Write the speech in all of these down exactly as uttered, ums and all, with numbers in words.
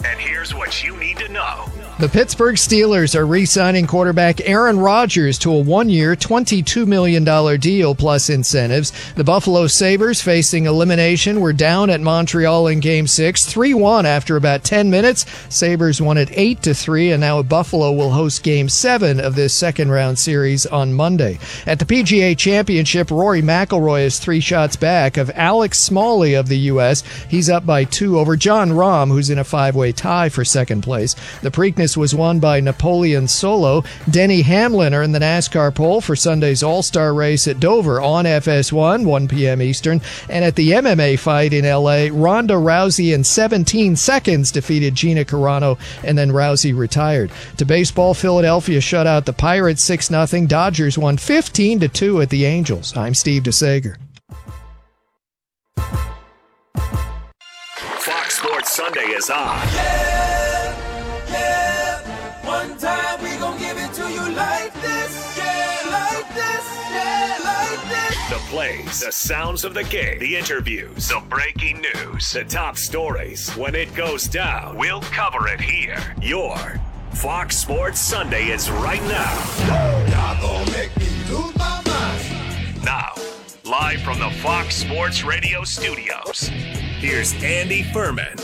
And here's what you need to know. The Pittsburgh Steelers are re-signing quarterback Aaron Rodgers to a one-year, twenty-two million dollars deal plus incentives. The Buffalo Sabres, facing elimination, were down at Montreal in Game six, three one after about ten minutes. Sabres won it eight to three, and now Buffalo will host Game seven of this second-round series on Monday. At the P G A Championship, Rory McIlroy is three shots back of Alex Smalley of the U S. He's up by two over John Rahm, who's in a five-way tie for second place. The Preakness was won by Napoleon Solo. Denny Hamlin earned the NASCAR pole for Sunday's All-Star race at Dover on F S one, one p.m. Eastern. And at the M M A fight in L A, Ronda Rousey in seventeen seconds defeated Gina Carano, and then Rousey retired. To baseball, Philadelphia shut out the Pirates six nothing. Dodgers won fifteen to two at the Angels. I'm Steve DeSager. Fox Sports Sunday is on. Yeah, yeah. One time we gon' give it to you like this. Yeah, like this. Yeah, like this. The plays, the sounds of the game, the interviews, the breaking news, the top stories. When it goes down, we'll cover it here. Your Fox Sports Sunday is right now. Y'all gon' make me lose my mind. Now, live from the Fox Sports Radio studios, here's Andy Furman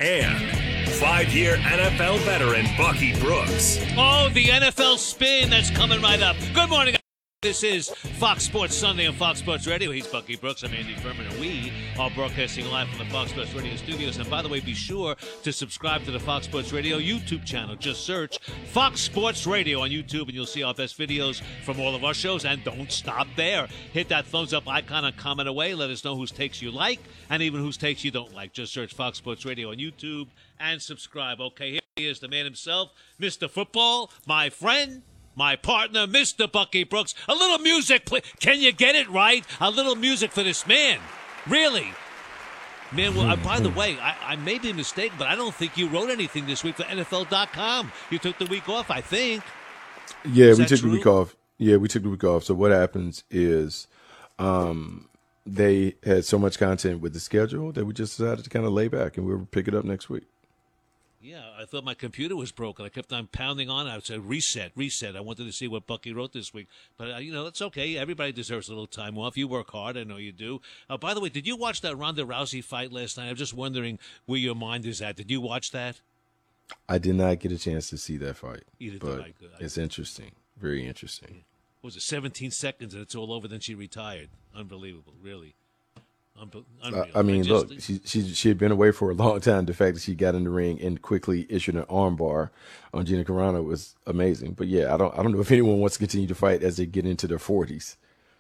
and five-year N F L veteran Bucky Brooks. Oh, the N F L spin that's coming right up. Good morning. This is Fox Sports Sunday on Fox Sports Radio. He's Bucky Brooks. I'm Andy Furman, and we are broadcasting live from the Fox Sports Radio studios. And by the way, be sure to subscribe to the Fox Sports Radio YouTube channel. Just search Fox Sports Radio on YouTube, and you'll see our best videos from all of our shows. And don't stop there. Hit that thumbs up icon and comment away. Let us know whose takes you like and even whose takes you don't like. Just search Fox Sports Radio on YouTube and subscribe. Okay, here he is, the man himself, Mister Football, my friend, my partner, Mister Bucky Brooks. A little music, please. Can you get it right? A little music for this man. Really? Man, well, uh, by the way, I, I may be mistaken, but I don't think you wrote anything this week for N F L dot com. You took the week off, I think. Yeah, Is we that took true? the week off. Yeah, we took the week off. So what happens is um, they had so much content with the schedule that we just decided to kind of lay back, and we'll pick it up next week. Yeah, I thought my computer was broken. I kept on pounding on it. I said, reset, reset. I wanted to see what Bucky wrote this week. But, uh, you know, it's okay. Everybody deserves a little time off. You work hard. I know you do. Uh, by the way, did you watch that Ronda Rousey fight last night? I'm just wondering where your mind is at. Did you watch that? I did not get a chance to see that fight, Either did but I. Good. I- it's interesting, very interesting. Was it seventeen seconds and it's all over? Then she retired. Unbelievable, really. Unbe- Uh, unreal. I mean, just- look, she, she she had been away for a long time. The fact that she got in the ring and quickly issued an armbar on Gina Carano was amazing. But yeah, I don't I don't know if anyone wants to continue to fight as they get into their forties.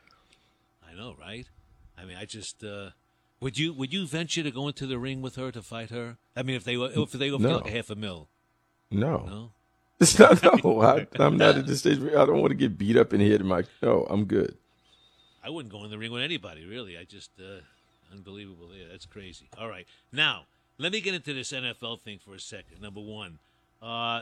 I know, right? I mean, I just uh, would you would you venture to go into the ring with her to fight her? I mean, if they were if they offered No. like a half a mil, No, no. it's not. No, I, I'm not at this stage. Where I don't want to get beat up and hit in my. No, I'm good. I wouldn't go in the ring with anybody, really. I just, uh, unbelievable. Yeah, that's crazy. All right. Now, let me get into this N F L thing for a second. Number one, uh,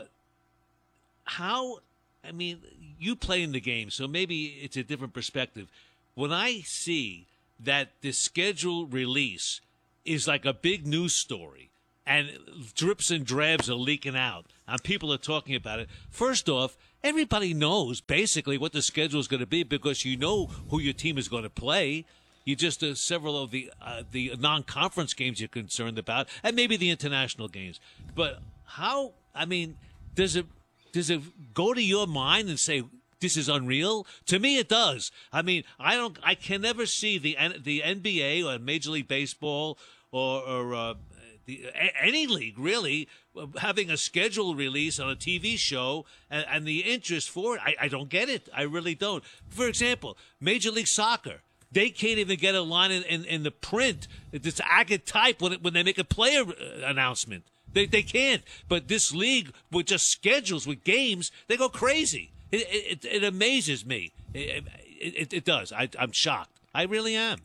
how, I mean, you play in the game, so maybe it's a different perspective. When I see that the schedule release is like a big news story, and drips and drabs are leaking out, and people are talking about it, first off, everybody knows basically what the schedule is going to be because you know who your team is going to play. You just uh, several of the uh, the non-conference games you're concerned about, and maybe the international games. But how? I mean, does it does it go to your mind and say this is unreal? To me, it does. I mean, I don't. I can never see the the N B A or Major League Baseball or, or uh, the, any league really having a schedule release on a T V show and, and the interest for it. I, I don't get it. I really don't. For example, Major League Soccer. They can't even get a line in, in, in the print. It's agate type when, it, when they make a player announcement. They they can't. But this league with just schedules, with games, they go crazy. It it, it amazes me. It, it, it does. I, I'm shocked. I really am.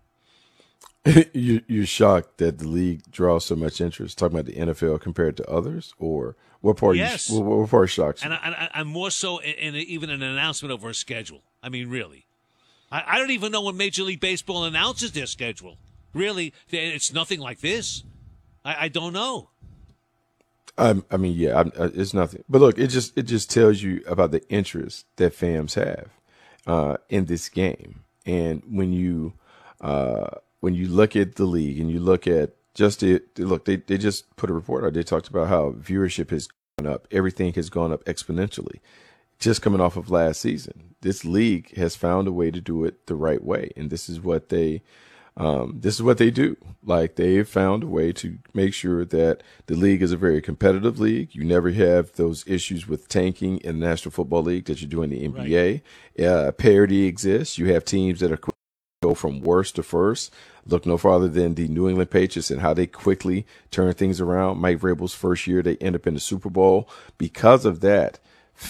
you, you're shocked that the league draws so much interest. Talking about the N F L compared to others, or what part? Yes. You, what, what part shocks you? And, I, and I, I'm more so in, in even an announcement over a schedule. I mean, really. I, I don't even know when Major League Baseball announces their schedule. Really, it's nothing like this. I, I don't know. I, I mean, yeah, I, I, it's nothing. But look, it just it just tells you about the interest that fans have uh, in this game. And when you uh, when you look at the league and you look at just it, look, they they just put a report out. They talked about how viewership has gone up. Everything has gone up exponentially. Just coming off of last season, this league has found a way to do it the right way, and this is what they. Um, this is what they do. Like, they've found a way to make sure that the league is a very competitive league. You never have those issues with tanking in the National Football League that you do in the N B A. Right. Uh, parity exists. You have teams that are go from worst to first. Look no farther than the New England Patriots and how they quickly turn things around. Mike Vrabel's first year, they end up in the Super Bowl. Because of that,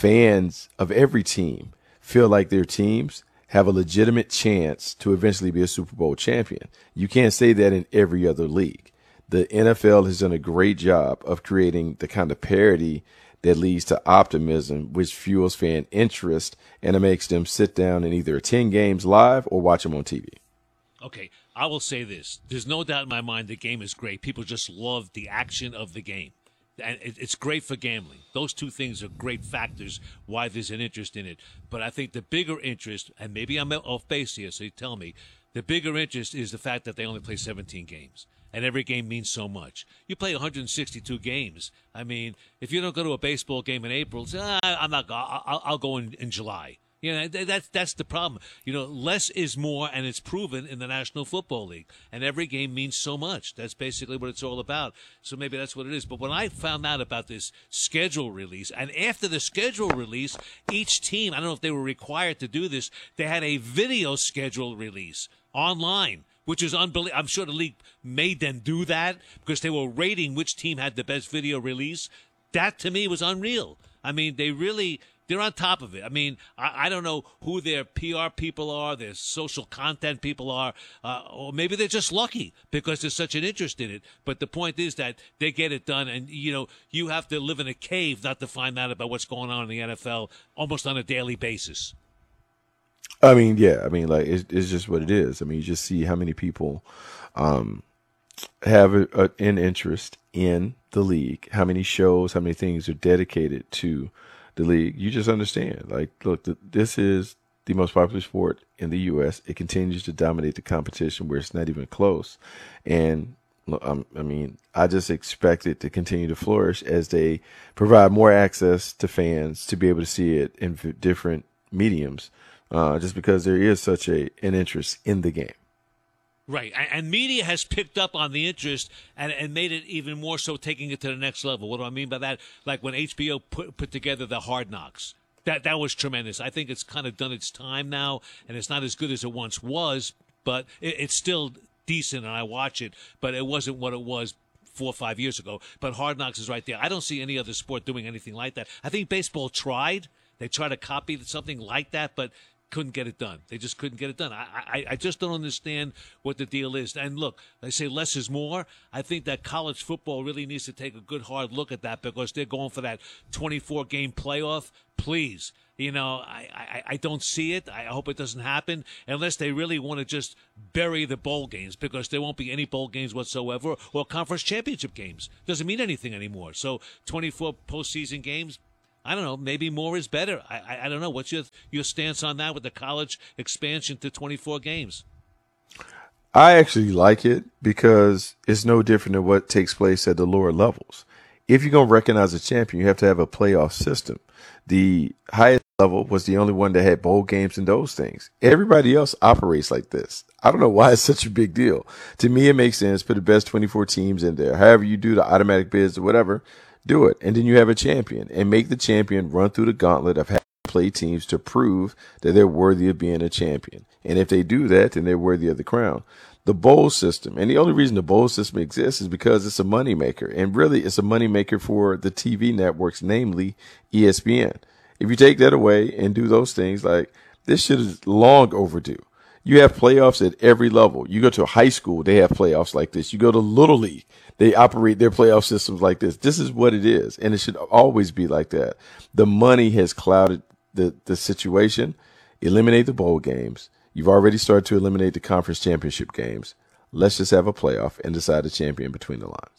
fans of every team feel like their teams have a legitimate chance to eventually be a Super Bowl champion. You can't say that in every other league. The N F L has done a great job of creating the kind of parity that leads to optimism, which fuels fan interest, and it makes them sit down and either attend games live or watch them on T V. Okay, I will say this. There's no doubt in my mind the game is great. People just love the action of the game. And it's great for gambling. Those two things are great factors why there's an interest in it. But I think the bigger interest, and maybe I'm off base here, so you tell me, the bigger interest is the fact that they only play seventeen games. And every game means so much. You play one hundred sixty-two games. I mean, if you don't go to a baseball game in April, say, ah, I'm not. I'll, I'll go in, in July. You know, that's that's the problem. You know, less is more, and it's proven in the National Football League. And every game means so much. That's basically what it's all about. So maybe that's what it is. But when I found out about this schedule release, and after the schedule release, each team, I don't know if they were required to do this, they had a video schedule release online, which is unbelievable. I'm sure the league made them do that because they were rating which team had the best video release. That, to me, was unreal. I mean, they really... They're on top of it. I mean, I, I don't know who their P R people are, their social content people are, uh, or maybe they're just lucky because there's such an interest in it. But the point is that they get it done, and, you know, you have to live in a cave not to find out about what's going on in the N F L almost on a daily basis. I mean, yeah. I mean, like, it's, it's just what it is. I mean, you just see how many people um, have a, a, an interest in the league, how many shows, how many things are dedicated to the league. You just understand, like, look, the, this is the most popular sport in the U S. It continues to dominate the competition where it's not even close. And um, I mean, I just expect it to continue to flourish as they provide more access to fans to be able to see it in different mediums, uh, just because there is such a an interest in the game. Right, and media has picked up on the interest and, and made it even more so, taking it to the next level. What do I mean by that? Like when H B O put put together the Hard Knocks, that that was tremendous. I think it's kind of done its time now, and it's not as good as it once was, but it, it's still decent, and I watch it. But it wasn't what it was four or five years ago. But Hard Knocks is right there. I don't see any other sport doing anything like that. I think baseball tried; they tried to copy something like that, but couldn't get it done. They just couldn't get it done. I, I I just don't understand what the deal is. And look, they say less is more. I think that college football really needs to take a good hard look at that because they're going for that twenty-four game playoff. Please, you know, I, I, I don't see it. I hope it doesn't happen unless they really want to just bury the bowl games, because there won't be any bowl games whatsoever or conference championship games. Doesn't mean anything anymore. So twenty-four postseason games, I don't know. Maybe more is better. I, I I don't know. What's your your stance on that with the college expansion to twenty-four games? I actually like it because it's no different than what takes place at the lower levels. If you're going to recognize a champion, you have to have a playoff system. The highest level was the only one that had bowl games and those things. Everybody else operates like this. I don't know why it's such a big deal. To me, it makes sense. Put the best twenty-four teams in there. However you do the automatic bids or whatever, do it. And then you have a champion, and make the champion run through the gauntlet of having to play teams to prove that they're worthy of being a champion. And if they do that, then they're worthy of the crown. The bowl system, and the only reason the bowl system exists is because it's a moneymaker. And really, it's a moneymaker for the T V networks, namely E S P N. If you take that away and do those things, like, this shit is long overdue. You have playoffs at every level. You go to high school, they have playoffs like this. You go to Little League, they operate their playoff systems like this. This is what it is, and it should always be like that. The money has clouded the, the situation. Eliminate the bowl games. You've already started to eliminate the conference championship games. Let's just have a playoff and decide a champion between the lines.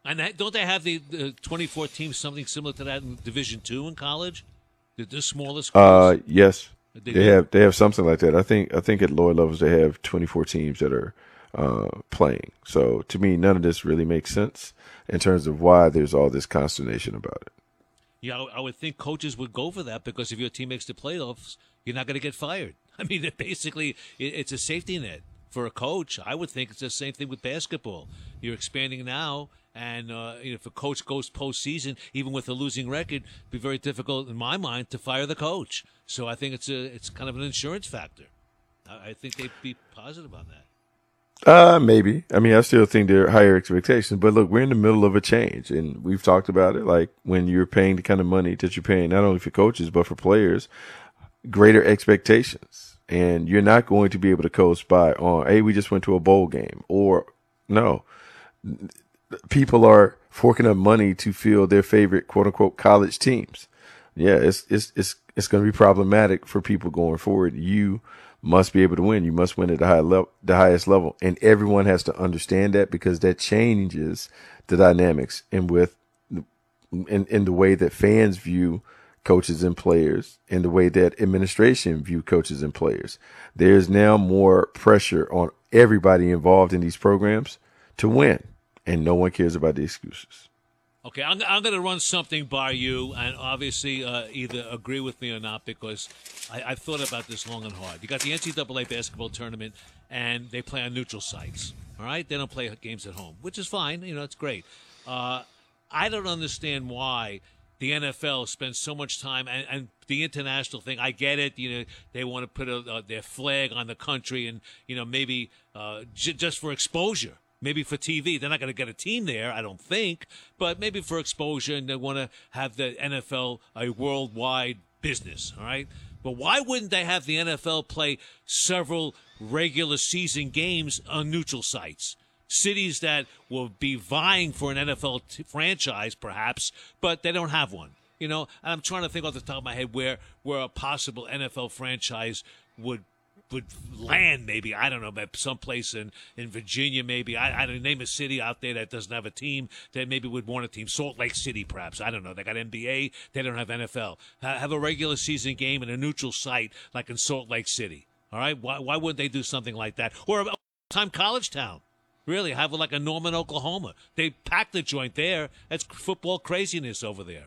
And that, don't they have the, the twenty-four teams, something similar to that in Division Two in college? The, the smallest schools? Uh, yes, They they do? have they have something like that. I think I think at lower levels they have twenty-four teams that are uh, playing. So to me, none of this really makes sense in terms of why there's all this consternation about it. Yeah, I, I would think coaches would go for that because if your team makes the playoffs, you're not going to get fired. I mean, it basically, it, it's a safety net for a coach. I would think it's the same thing with basketball. You're expanding now, and uh, you know, if a coach goes postseason, even with a losing record, it'd be very difficult in my mind to fire the coach. So I think it's a it's kind of an insurance factor. I, I think they'd be positive on that. Uh, maybe. I mean, I still think there are higher expectations, but look, we're in the middle of a change, and we've talked about it. Like when you're paying the kind of money that you're paying, not only for coaches but for players, greater expectations, and you're not going to be able to coast by on, hey, we just went to a bowl game, or no, people are forking up money to field their favorite quote unquote college teams. Yeah, it's it's it's it's going to be problematic for people going forward. You must be able to win. You must win at the high level, the highest level, and everyone has to understand that because that changes the dynamics and with in in the way that fans view coaches and players, and the way that administration view coaches and players. There's now more pressure on everybody involved in these programs to win, and no one cares about the excuses. Okay, I'm, I'm going to run something by you, and obviously uh, either agree with me or not, because I, I've thought about this long and hard. You got the N C double A basketball tournament, and they play on neutral sites. All right, they don't play games at home, which is fine. You know, it's great. Uh, I don't understand why the N F L spends so much time, and, and the international thing. I get it. You know, they want to put a, uh, their flag on the country, and you know, maybe uh, j- just for exposure. Maybe for T V. They're not going to get a team there, I don't think, but maybe for exposure, and they want to have the N F L a worldwide business, all right? But why wouldn't they have the N F L play several regular season games on neutral sites? Cities that will be vying for an N F L t- franchise, perhaps, but they don't have one. You know, and I'm trying to think off the top of my head where, where a possible N F L franchise would would land, maybe. I don't know, someplace in, in Virginia, maybe. I, I don't name a city out there that doesn't have a team that maybe would want a team. Salt Lake City, perhaps. I don't know. They got N B A. They don't have N F L. Ha- have a regular season game in a neutral site like in Salt Lake City. All right? Why, why wouldn't they do something like that? Or a time college town. Really, have like a Norman, Oklahoma. They pack the joint there. That's football craziness over there.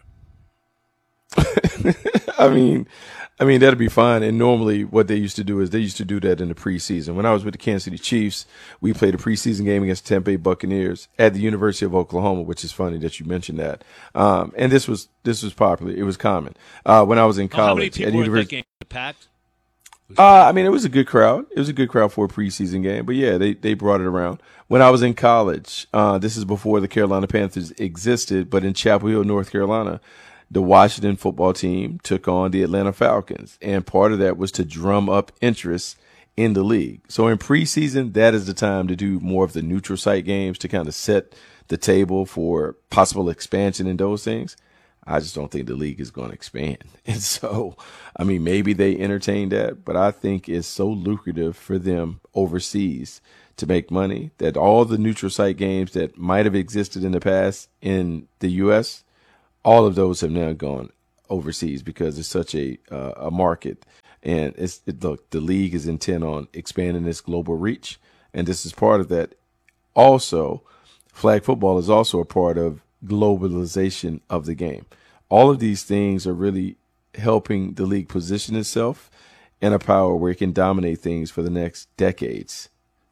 I mean, I mean that'd be fine. And normally, what they used to do is they used to do that in the preseason. When I was with the Kansas City Chiefs, we played a preseason game against the Tampa Bay Buccaneers at the University of Oklahoma, which is funny that you mentioned that. Um, and this was this was popular. It was common uh, when I was in college. Oh, how many people at were university- at that game? Packed? Uh, I mean, it was a good crowd. It was a good crowd for a preseason game. But, yeah, they, they brought it around. When I was in college, uh, this is before the Carolina Panthers existed, but in Chapel Hill, North Carolina, the Washington football team took on the Atlanta Falcons. And part of that was to drum up interest in the league. So in preseason, that is the time to do more of the neutral site games to kind of set the table for possible expansion in those things. I just don't think the league is going to expand. And so, I mean, maybe they entertain that, but I think it's so lucrative for them overseas to make money that all the neutral site games that might have existed in the past in the U S, all of those have now gone overseas because it's such a uh, a market. And it's it, look, the league is intent on expanding its global reach, and this is part of that. Also, flag football is also a part of globalization of the game. All of these things are really helping the league position itself in a power where it can dominate things for the next decades.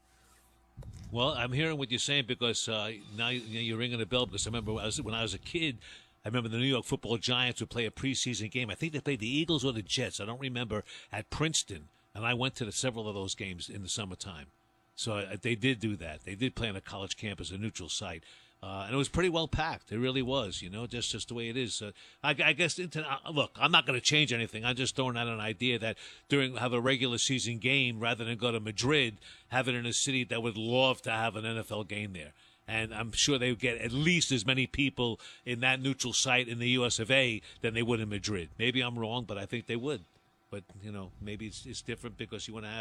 Well, I'm hearing what you're saying because uh, now you're ringing a bell because I remember when I, was, when I was a kid, I remember the New York Football Giants would play a preseason game. I think they played the Eagles or the Jets. I don't remember, at Princeton, and I went to the, several of those games in the summertime. So uh, they did do that. They did play on a college campus, a neutral site. Uh, and it was pretty well packed. It really was, you know, just, just the way it is. Uh, I, I guess, into, uh, look, I'm not going to change anything. I'm just throwing out an idea that during have a regular season game, rather than go to Madrid, have it in a city that would love to have an N F L game there. And I'm sure they would get at least as many people in that neutral site in the U S of A than they would in Madrid. Maybe I'm wrong, but I think they would. But, you know, maybe it's, it's different because you want to have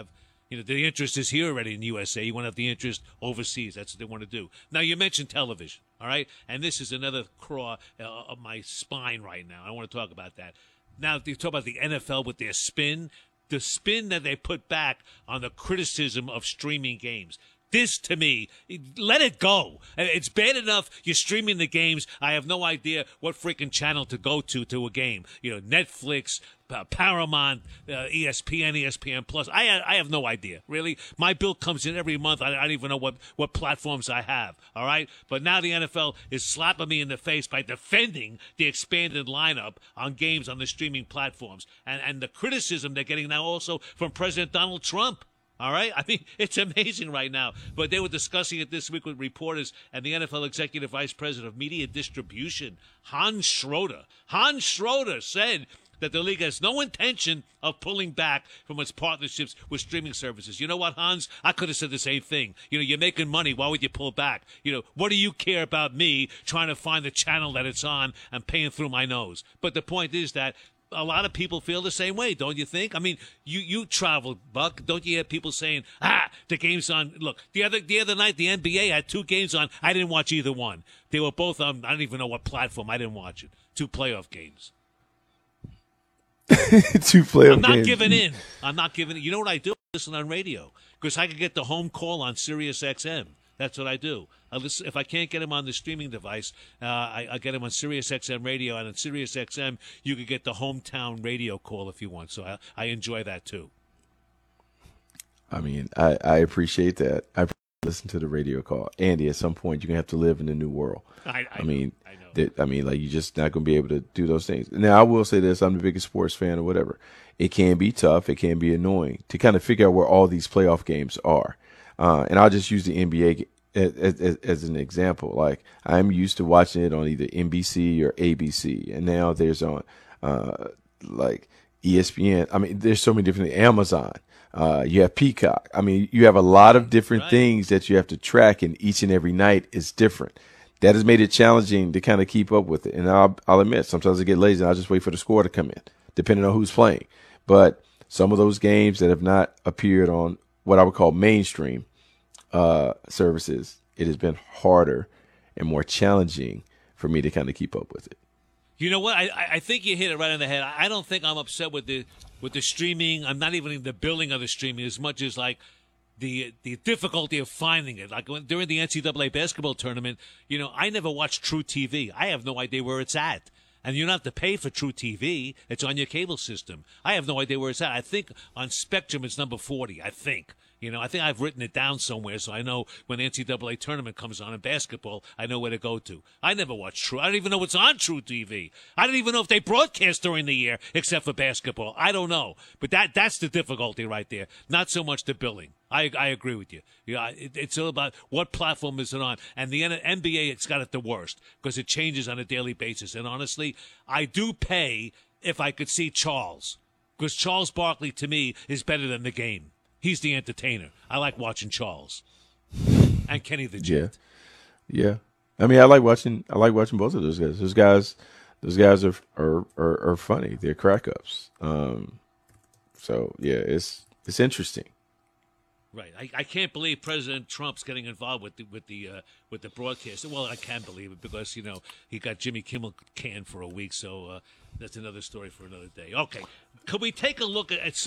You know, the interest is here already in the U S A. You want to have the interest overseas. That's what they want to do. Now, you mentioned television, all right? And this is another craw uh, of my spine right now. I want to talk about that. Now, you talk about the N F L with their spin, the spin that they put back on the criticism of streaming games. This, to me, let it go. It's bad enough you're streaming the games. I have no idea what freaking channel to go to to a game. You know, Netflix, uh, Paramount, uh, E S P N, E S P N Plus. I I have no idea, really. My bill comes in every month. I, I don't even know what, what platforms I have, all right? But now the N F L is slapping me in the face by defending the expanded lineup on games on the streaming platforms. And, and the criticism they're getting now also from President Donald Trump. All right? I mean, it's amazing right now. But they were discussing it this week with reporters and the N F L Executive Vice President of Media Distribution, Hans Schroeder. Hans Schroeder said that the league has no intention of pulling back from its partnerships with streaming services. You know what, Hans? I could have said the same thing. You know, you're making money. Why would you pull back? You know, what do you care about me trying to find the channel that it's on and paying through my nose? But the point is that a lot of people feel the same way, don't you think? I mean, you, you travel, Buck. Don't you hear people saying, ah, the game's on? Look, the other the other night, the N B A had two games on. I didn't watch either one. They were both on, I don't even know what platform. I didn't watch it. Two playoff games. Two playoff I'm not games. giving in. I'm not giving in. You know what I do? Listen on radio. Because I can get the home call on Sirius X M. That's what I do. I listen, if I can't get him on the streaming device, uh, I, I get him on Sirius X M radio, and on Sirius X M, you can get the hometown radio call if you want. So I, I enjoy that too. I mean, I, I appreciate that. I listen to the radio call. Andy, at some point, you're gonna have to live in the new world. I, I, I mean, know, I, know. That, I mean, like you're just not gonna be able to do those things. Now, I will say this: I'm the biggest sports fan or whatever. It can be tough. It can be annoying to kind of figure out where all these playoff games are. Uh, and I'll just use the N B A as, as, as an example. Like, I'm used to watching it on either N B C or A B C, and now there's on uh, like E S P N. I mean, there's so many different Amazon. Uh, you have Peacock. I mean, you have a lot of different Right. things that you have to track, and each and every night is different. That has made it challenging to kind of keep up with it. And I'll, I'll admit, sometimes I get lazy and I'll just wait for the score to come in, depending on who's playing. But some of those games that have not appeared on what I would call mainstream uh, services, it has been harder and more challenging for me to kind of keep up with it. You know what? I, I think you hit it right on the head. I don't think I'm upset with the with the streaming. I'm not even in the billing of the streaming as much as like the the difficulty of finding it. Like when, during the N C double A basketball tournament, you know, I never watched True T V. I have no idea where it's at. And you don't have to pay for True T V. It's on your cable system. I have no idea where it's at. I think on Spectrum it's number forty, I think. You know, I think I've written it down somewhere so I know when the N C double A tournament comes on in basketball, I know where to go to. I never watch True. I don't even know what's on True T V. I don't even know if they broadcast during the year except for basketball. I don't know. But that that's the difficulty right there. Not so much the billing. I I agree with you. Yeah, it, it's all about what platform is it on. And the N B A, it's got it the worst because it changes on a daily basis. And honestly, I do pay if I could see Charles because Charles Barkley, to me, is better than the game. He's the entertainer. I like watching Charles and Kenny the Jet. Yeah, yeah. I mean, I like watching. I like watching both of those guys. Those guys, those guys are are are, are funny. They're crack ups. Um, so yeah, it's it's interesting. Right. I, I can't believe President Trump's getting involved with the with the uh, with the broadcast. Well, I can believe it because you know he got Jimmy Kimmel canned for a week. So uh, that's another story for another day. Okay, could we take a look at, at